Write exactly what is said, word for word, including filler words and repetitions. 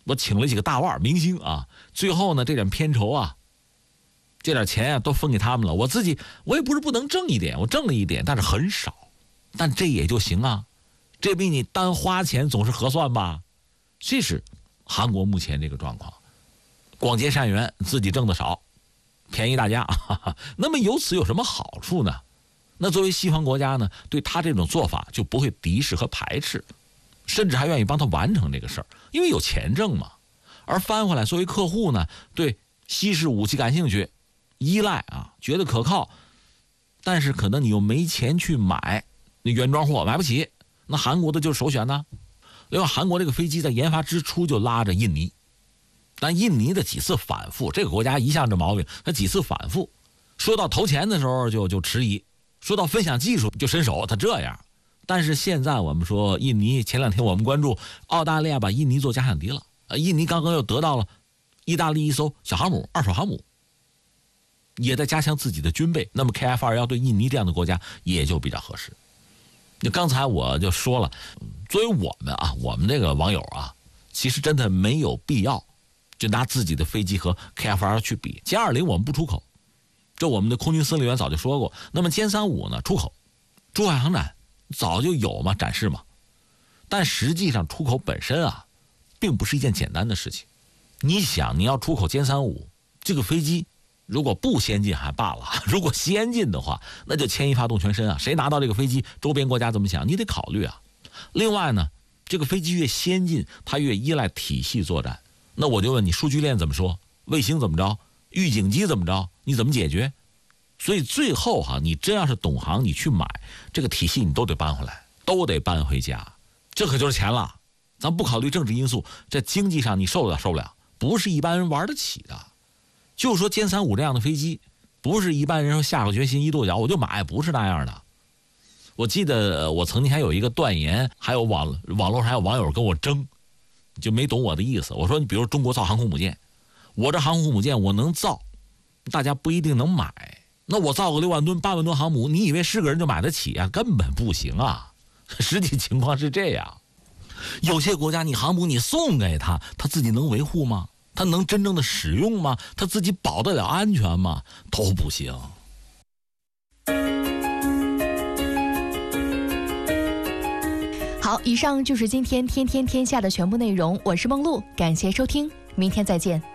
我请了几个大腕明星啊，最后呢这点片酬啊，这点钱啊都分给他们了。我自己我也不是不能挣一点，我挣了一点，但是很少，但这也就行啊，这比你单花钱总是合算吧。这是韩国目前这个状况，广结善缘，自己挣的少，便宜大家。哈哈，那么由此有什么好处呢？那作为西方国家呢，对他这种做法就不会敌视和排斥，甚至还愿意帮他完成这个事儿，因为有钱挣嘛。而翻回来，作为客户呢，对西式武器感兴趣，依赖啊，觉得可靠，但是可能你又没钱去买，那原装货买不起，那韩国的就是首选呢。因为韩国这个飞机在研发之初就拉着印尼，但印尼的几次反复，这个国家一向这毛病，他几次反复，说到投钱的时候就就迟疑，说到分享技术就伸手，他这样。但是现在我们说印尼，前两天我们关注澳大利亚把印尼做假想敌了，呃，印尼刚刚又得到了意大利一艘小航母，二手航母，也在加强自己的军备。那么 K F 二十一 对印尼这样的国家也就比较合适。那刚才我就说了，作为我们啊，我们这个网友啊，其实真的没有必要就拿自己的飞机和 K F 二十一 去比。歼二零我们不出口，这我们的空军司令员早就说过。那么歼三五呢，出口，珠海航展早就有嘛，展示嘛。但实际上出口本身啊，并不是一件简单的事情。你想，你要出口歼三五这个飞机，如果不先进还罢了，如果先进的话，那就牵一发动全身啊！谁拿到这个飞机，周边国家怎么想，你得考虑啊。另外呢，这个飞机越先进，它越依赖体系作战。那我就问你，数据链怎么说？卫星怎么着？预警机怎么着？你怎么解决？所以最后哈，你真要是懂行，你去买这个体系，你都得搬回来，都得搬回家，这可就是钱了。咱不考虑政治因素，这经济上你受得了受不了，不是一般人玩得起的。就说歼三五这样的飞机，不是一般人说下个决心一跺脚我就买，不是那样的。我记得我曾经还有一个断言，还有网网络上还有网友跟我争，就没懂我的意思。我说你比如中国造航空母舰，我这航空母舰我能造，大家不一定能买。那我造个六万吨八万吨航母，你以为是个人就买得起啊？根本不行啊！实际情况是这样，有些国家你航母你送给他，他自己能维护吗？他能真正的使用吗？他自己保得了安全吗？都不行。 好，以上就是今天天天天下的全部内容，我是梦露，感谢收听，明天再见。